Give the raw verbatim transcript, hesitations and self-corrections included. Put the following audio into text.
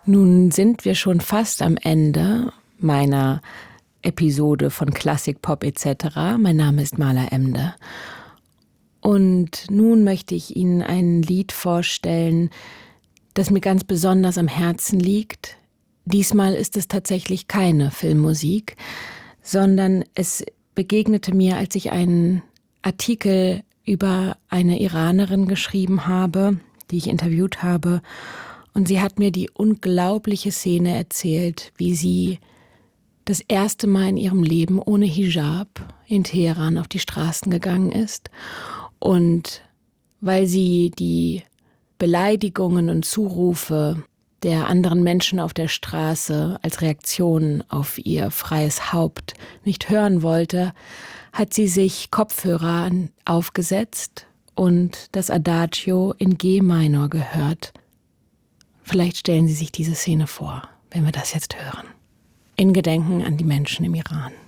Nun sind wir schon fast am Ende meiner Episode von Klassik, Pop et cetera. Mein Name ist Maler Emde. Und nun möchte ich Ihnen ein Lied vorstellen, das mir ganz besonders am Herzen liegt. Diesmal ist es tatsächlich keine Filmmusik, sondern es begegnete mir, als ich einen Artikel über eine Iranerin geschrieben habe, die ich interviewt habe. Und sie hat mir die unglaubliche Szene erzählt, wie sie das erste Mal in ihrem Leben ohne Hijab in Teheran auf die Straßen gegangen ist. Und weil sie die Beleidigungen und Zurufe der anderen Menschen auf der Straße als Reaktion auf ihr freies Haupt nicht hören wollte, hat sie sich Kopfhörer aufgesetzt und das Adagio in G-Minor gehört. Vielleicht stellen Sie sich diese Szene vor, wenn wir das jetzt hören. In Gedenken an die Menschen im Iran.